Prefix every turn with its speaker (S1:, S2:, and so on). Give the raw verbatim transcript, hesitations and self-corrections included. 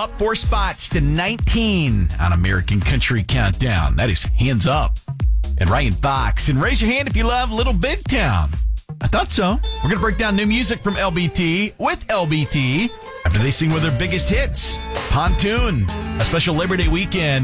S1: up four spots to nineteen on American Country Countdown. That is Hands Up. And Ryan Fox. And raise your hand if you love Little Big Town. I thought so. We're going to break down new music from L B T with L B T after they sing one of their biggest hits, Pontoon, a special Labor Day weekend.